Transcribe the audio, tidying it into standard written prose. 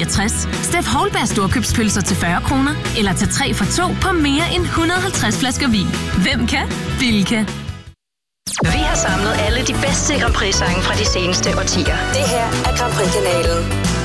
69. Steff Houlberg storkøbspølser til 40 kroner, eller til 3 for 2 på mere end 150 flasker vin. Hvem kan? Bilka. Vi har samlet alle de bedste Grand Prix-sange fra de seneste årtier. Det her er Grand Prix-kanalen.